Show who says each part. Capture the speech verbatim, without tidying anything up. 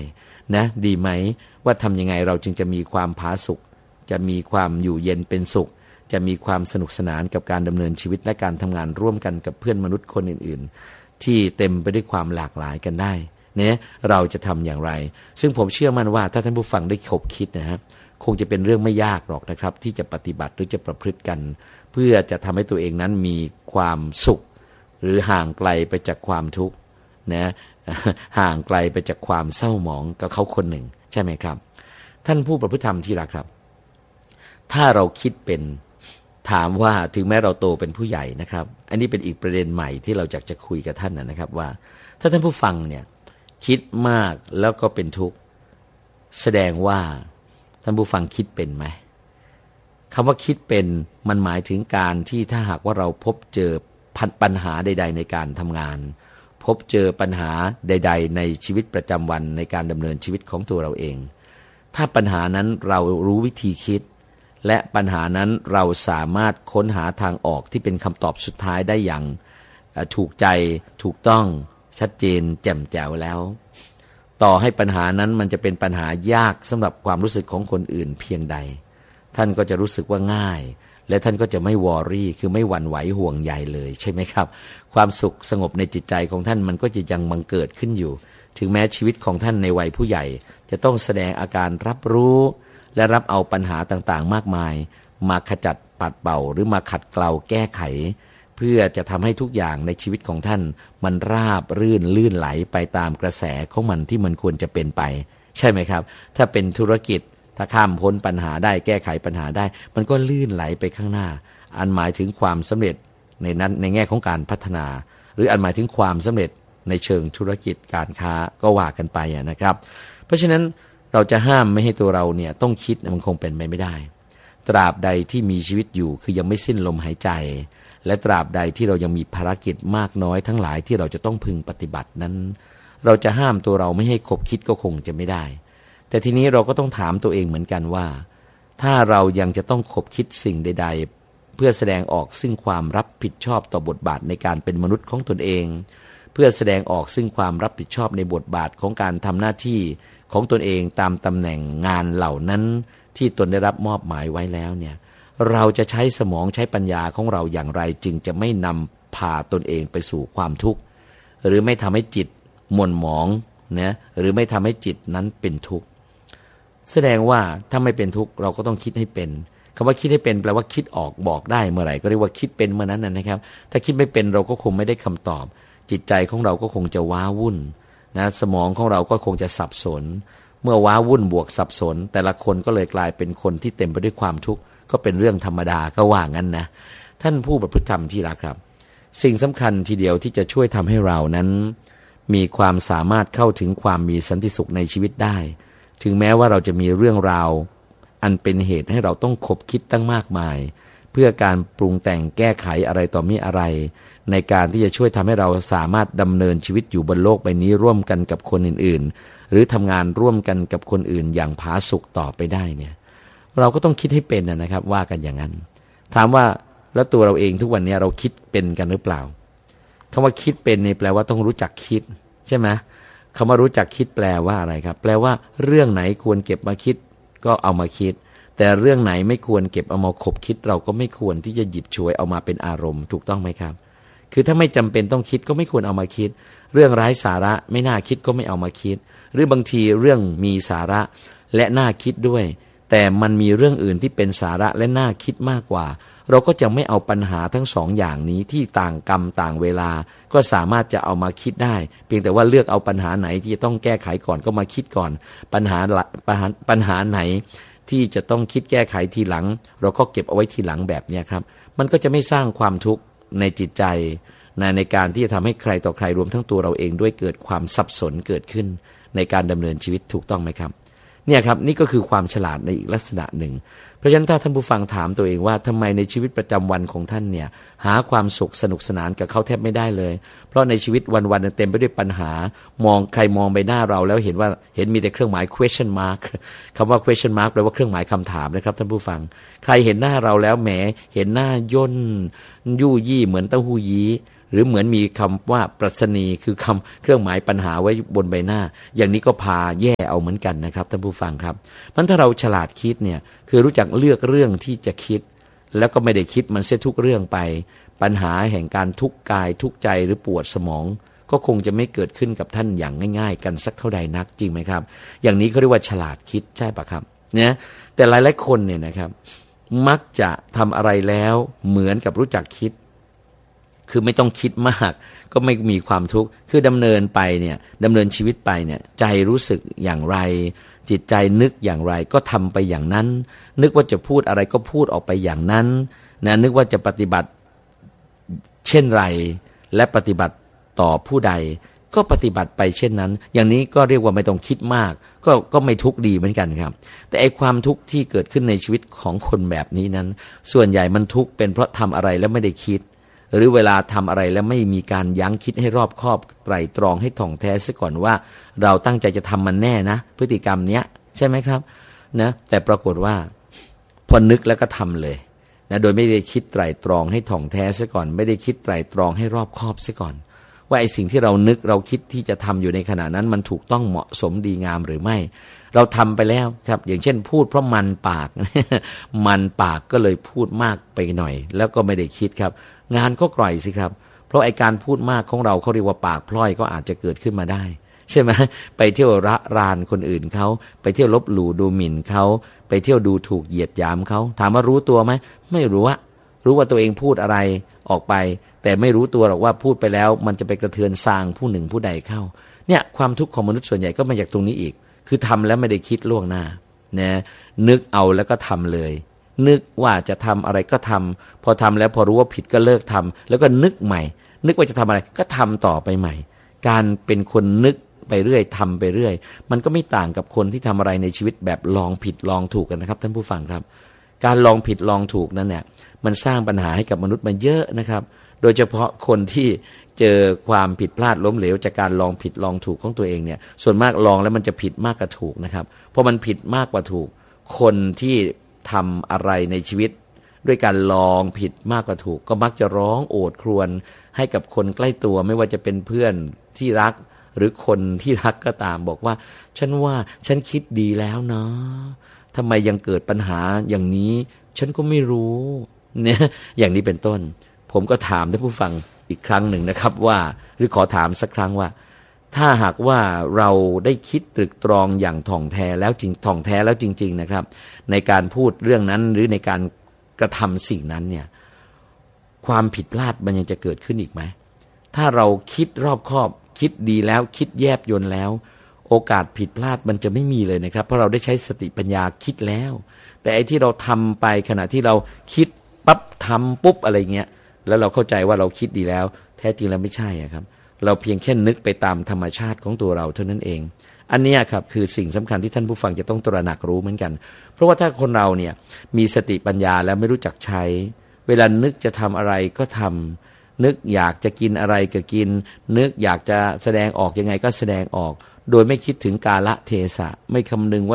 Speaker 1: นะดีไหมว่าทำยังไงเราจึงจะมีความผาสุกจะมีความอยู่เย็นเป็นสุขจะมีความสนุกสนานกับการดำเนินชีวิตและการทำงานร่วมกันกับเพื่อนมนุษย์คนอื่นๆที่เต็มไปด้วยความหลากหลายกันได้เนี่ยเราจะทำอย่างไรซึ่งผมเชื่อมั่นว่าถ้าท่านผู้ฟังได้คบคิดนะครับคงจะเป็นเรื่องไม่ยากหรอกนะครับที่จะปฏิบัติหรือจะประพฤติกันเพื่อจะทำให้ตัวเองนั้นมีความสุขหรือห่างไกลไปจากความทุกข์นะห่างไกลไปจากความเศร้าหมองกับเขาคนหนึ่งใช่ไหมครับท่านผู้ประพฤติธรรมที่รักครับถ้าเราคิดเป็นถามว่าถึงแม้เราโตเป็นผู้ใหญ่นะครับอันนี้เป็นอีกประเด็นใหม่ที่เราอยากจะคุยกับท่านนะครับว่าถ้าท่านผู้ฟังเนี่ยคิดมากแล้วก็เป็นทุกข์แสดงว่าท่านผู้ฟังคิดเป็นไหมคำว่าคิดเป็นมันหมายถึงการที่ถ้าหากว่าเราพบเจอปัญหาใดๆในการทำงานพบเจอปัญหาใดๆในชีวิตประจำวันในการดำเนินชีวิตของตัวเราเองถ้าปัญหานั้นเรารู้วิธีคิดและปัญหานั้นเราสามารถค้นหาทางออกที่เป็นคำตอบสุดท้ายได้อย่างถูกใจถูกต้องชัดเจนแจ่มแจ๋วแล้วต่อให้ปัญหานั้นมันจะเป็นปัญหายากสำหรับความรู้สึกของคนอื่นเพียงใดท่านก็จะรู้สึกว่าง่ายและท่านก็จะไม่วอรี่คือไม่หวั่นไหวห่วงใยเลยใช่ไหมครับความสุขสงบในจิตใจของท่านมันก็จะยังบังเกิดขึ้นอยู่ถึงแม้ชีวิตของท่านในวัยผู้ใหญ่จะต้องแสดงอาการรับรู้และรับเอาปัญหาต่างๆมากมายมาขจัดปัดเป่าหรือมาขัดเกลาแก้ไขเพื่อจะทำให้ทุกอย่างในชีวิตของท่านมันราบรื่นลื่นไหลไปตามกระแสของมันที่มันควรจะเป็นไปใช่ไหมครับถ้าเป็นธุรกิจถ้าข้ามพ้นปัญหาได้แก้ไขปัญหาได้มันก็ลื่นไหลไปข้างหน้าอันหมายถึงความสำเร็จในนั้นในแง่ของการพัฒนาหรืออันหมายถึงความสำเร็จในเชิงธุรกิจการค้าก็ว่ากันไปนะครับเพราะฉะนั้นเราจะห้ามไม่ให้ตัวเราเนี่ยต้องคิดมันคงเป็นไปไม่ได้ตราบใดที่มีชีวิตอยู่คือยังไม่สิ้นลมหายใจและตราบใดที่เรายังมีภารกิจมากน้อยทั้งหลายที่เราจะต้องพึงปฏิบัตินั้นเราจะห้ามตัวเราไม่ให้คบคิดก็คงจะไม่ได้แต่ทีนี้เราก็ต้องถามตัวเองเหมือนกันว่าถ้าเรายังจะต้องคบคิดสิ่งใดๆเพื่อแสดงออกซึ่งความรับผิดชอบต่อบทบาทในการเป็นมนุษย์ของตนเองเพื่อแสดงออกซึ่งความรับผิดชอบในบทบาทของการทำหน้าที่ของตนเองตามตำแหน่งงานเหล่านั้นที่ตนได้รับมอบหมายไว้แล้วเนี่ยเราจะใช้สมองใช้ปัญญาของเราอย่างไรจึงจะไม่นำพาตนเองไปสู่ความทุกข์หรือไม่ทำให้จิตหม่นหมองนะหรือไม่ทำให้จิตนั้นเป็นทุกข์แสดงว่าถ้าไม่เป็นทุกข์เราก็ต้องคิดให้เป็นคำว่าคิดให้เป็นแปลว่าคิดออกบอกได้เมื่อไหร่ก็เรียกว่าคิดเป็นเมื่อนั้นนะครับถ้าคิดไม่เป็นเราก็คงไม่ได้คำตอบจิตใจของเราก็คงจะว้าวุ่นนะสมองของเราก็คงจะสับสนเมื่อว้าวุ่นบวกสับสนแต่ละคนก็เลยกลายเป็นคนที่เต็มไปด้วยความทุกข์ก็เป็นเรื่องธรรมดาก็ว่างั้นนะท่านผู้ประพฤติธรรมที่รักครับสิ่งสำคัญทีเดียวที่จะช่วยทำให้เรานั้นมีความสามารถเข้าถึงความมีสันติสุขในชีวิตได้ถึงแม้ว่าเราจะมีเรื่องราวอันเป็นเหตุให้เราต้องคบคิดตั้งมากมายเพื่อการปรุงแต่งแก้ไขอะไรต่อมีอะไรในการที่จะช่วยทำให้เราสามารถดำเนินชีวิตอยู่บนโลกใบนี้ร่วมกันกับคนอื่นๆหรือทำงานร่วมกันกับคนอื่นอย่างผาสุกต่อไปได้เนี่ยเราก็ต้องคิดให้เป็นนะครับว่ากันอย่างนั้นถามว่าแล้วตัวเราเองทุกวันนี้เราคิดเป็นกันหรือเปล่าคำว่าคิดเป็นนี่แปลว่าต้องรู้จักคิดใช่ไหมคำว่ารู้จักคิดแปลว่าอะไรครับแปลว่าเรื่องไหนควรเก็บมาคิดก็เอามาคิดแต่เรื่องไหนไม่ควรเก็บเอามาคบคิดเราก็ไม่ควรที่จะหยิบฉวยเอามาเป็นอารมณ์ถูกต้องไหมครับคือถ้าไม่จำเป็นต้องคิดก็ไม่ควรเอามาคิดเรื่องไร้สาระไม่น่าคิดก็ไม่เอามาคิดหรือบางทีเรื่องมีสาระและน่าคิดด้วยแต่มันมีเรื่องอื่นที่เป็นสาระและน่าคิดมากกว่าเราก็จะไม่เอาปัญหาทั้งสองอย่างนี้ที่ต่างกรรมต่างเวลาก็สามารถจะเอามาคิดได้เพียงแต่ว่าเลือกเอาปัญหาไหนที่จะต้องแก้ไขก่อนก็มาคิดก่อนปัญหาปัญหาปัญหาไหนที่จะต้องคิดแก้ไขทีหลังเราก็เก็บเอาไว้ทีหลังแบบนี้ครับมันก็จะไม่สร้างความทุกข์ในจิตใจในในการที่จะทำให้ใครต่อใครรวมทั้งตัวเราเองด้วยเกิดความสับสนเกิดขึ้นในการดำเนินชีวิตถูกต้องไหมครับเนี่ยครับนี่ก็คือความฉลาดในอีกลักษณะหนึ่งเพราะฉะนั้นถ้าท่านผู้ฟังถามตัวเองว่าทำไมในชีวิตประจำวันของท่านเนี่ยหาความสุขสนุกสนานกับเขาแทบไม่ได้เลยเพราะในชีวิตวันๆเต็มไปด้วยปัญหามองใครมองไปหน้าเราแล้วเห็นว่าเห็นมีแต่เครื่องหมาย question mark คำว่า question mark แปลว่าเครื่องหมายคำถามนะครับท่านผู้ฟังใครเห็นหน้าเราแล้วแหมเห็นหน้าย่นยู่ยี่เหมือนเต้าหู้ยี้หหรือเหมือนมีคำว่าปรัชนีคือคำเครื่องหมายปัญหาไว้บนใบหน้าอย่างนี้ก็พาแย่เอาเหมือนกันนะครับท่านผู้ฟังครับมันถ้าเราฉลาดคิดเนี่ยคือรู้จักเลือกเรื่องที่จะคิดแล้วก็ไม่ได้คิดมันเสียทุกเรื่องไปปัญหาแห่งการทุกข์กายทุกข์ใจหรือปวดสมองก็คงจะไม่เกิดขึ้นกับท่านอย่างง่ายๆกันสักเท่าใดนักจริงไหมครับอย่างนี้เขาเรียกว่าฉลาดคิดใช่ปะครับเนี่ยแต่หลายๆคนเนี่ยนะครับมักจะทำอะไรแล้วเหมือนกับรู้จักคิดคือไม่ต้องคิดมากก็ไม่มีความทุกข์คือดำเนินไปเนี่ยดำเนินชีวิตไปเนี่ยใจรู้สึกอย่างไรจิตใจนึกอย่างไรก็ทำไปอย่างนั้นนึกว่าจะพูดอะไรก็พูดออกไปอย่างนั้นนะนึกว่าจะปฏิบัติเช่นไรและปฏิบัติต่อผู้ใดก็ปฏิบัติไปเช่นนั้นอย่างนี้ก็เรียกว่าไม่ต้องคิดมากก็ก็ไม่ทุกข์ดีเหมือนกันครับแต่ไอ้ความทุกข์ที่เกิดขึ้นในชีวิตของคนแบบนี้นั้นส่วนใหญ่มันทุกข์เป็นเพราะทำอะไรแล้วไม่ได้คิดหรือเวลาทำอะไรแล้วไม่มีการยั้งคิดให้รอบคอบไตร่ตรองให้ถ่องแท้ซะก่อนว่าเราตั้งใจจะทำมันแน่นะพฤติกรรมเนี้ยใช่ไหมครับนะแต่ปรากฏว่าพอนึกแล้วก็ทำเลยนะโดยไม่ได้คิดไตร่ตรองให้ถ่องแท้ซะก่อนไม่ได้คิดไตร่ตรองให้รอบคอบซะก่อนว่าไอ้สิ่งที่เรานึกเราคิดที่จะทำอยู่ในขณะนั้นมันถูกต้องเหมาะสมดีงามหรือไม่เราทำไปแล้วครับอย่างเช่นพูดเพราะมันปาก มันปากก็เลยพูดมากไปหน่อยแล้วก็ไม่ได้คิดครับงานก็กร่อยสิครับเพราะไอ้การพูดมากของเราเขาเรียกว่าปากพล่อยก็อาจจะเกิดขึ้นมาได้ใช่ไหมไปเที่ยวระรานคนอื่นเขาไปเที่ยวลบหลู่ดูหมิ่นเขาไปเที่ยวดูถูกเหยียดหยามเขาถามว่ารู้ตัวไหมไม่รู้อะรู้ว่าตัวเองพูดอะไรออกไปแต่ไม่รู้ตัวหรอกว่าพูดไปแล้วมันจะไปกระเทือนซางผู้หนึ่งผู้ใดเข้าเนี่ยความทุกข์ของมนุษย์ส่วนใหญ่ก็มาจากตรงนี้อีกคือทำแล้วไม่ได้คิดล่วงหน้านะนึกเอาแล้วก็ทำเลยนึกว่าจะทำอะไรก็ทำพอทำแล้วพอรู้ว่าผิดก็เลิกทำแล้วก็นึกใหม่นึกว่าจะทำอะไรก็ทำต่อไปใหม่การเป็นคนนึกไปเรื่อยทำไปเรื่อยมันก็ไม่ต่างกับคนที่ทำอะไรในชีวิตแบบลองผิดลองถูกกันนะครับท่านผู้ฟังครับการลองผิดลองถูกนั้นเนี่ยมันสร้างปัญหาให้กับมนุษย์มาเยอะนะครับโดยเฉพาะคนที่เจอความผิดพลาดล้มเหลวจากการลองผิดลองถูกของตัวเองเนี่ยส่วนมากลองแล้วมันจะผิดมากกว่าถูกนะครับเพราะมันผิดมากกว่าถูกคนที่ทำอะไรในชีวิตด้วยการลองผิดมากกว่าถูกก็มักจะร้องโอดครวญให้กับคนใกล้ตัวไม่ว่าจะเป็นเพื่อนที่รักหรือคนที่รักก็ตามบอกว่าฉันว่าฉันคิดดีแล้วนะทำไมยังเกิดปัญหาอย่างนี้ฉันก็ไม่รู้เนี่ยอย่างนี้เป็นต้นผมก็ถามท่านผู้ฟังอีกครั้งหนึ่งนะครับว่าหรือขอถามสักครั้งว่าถ้าหากว่าเราได้คิดตรึกตรองอย่างถ่องแท้แล้วจริงถ่องแท้แล้วจริงๆนะครับในการพูดเรื่องนั้นหรือในการกระทำสิ่งนั้นเนี่ยความผิดพลาดมันยังจะเกิดขึ้นอีกไหมถ้าเราคิดรอบคอบคิดดีแล้วคิดแยบยลแล้วโอกาสผิดพลาดมันจะไม่มีเลยนะครับเพราะเราได้ใช้สติปัญญาคิดแล้วแต่ไอ้ที่เราทำไปขณะที่เราคิดปั๊บทำปุ๊บอะไรเงี้ยแล้วเราเข้าใจว่าเราคิดดีแล้วแท้จริงแล้วไม่ใช่ครับเราเพียงแค่นึกไปตามธรรมชาติของตัวเราเท่านั้นเองอันนี้ครับคือสิ่งสำคัญที่ท่านผู้ฟังจะต้องตระหนักรู้เหมือนกันเพราะว่าถ้าคนเราเนี่ยมีสติปัญญาแล้วไม่รู้จักใช้เวลานึกจะทำอะไรก็ทำนึกอยากจะกินอะไรก็กินนึกอยากจะแสดงออกยังไงก็แสดงออกโดยไม่คิดถึงกาลเทศะไม่คำนึงว่า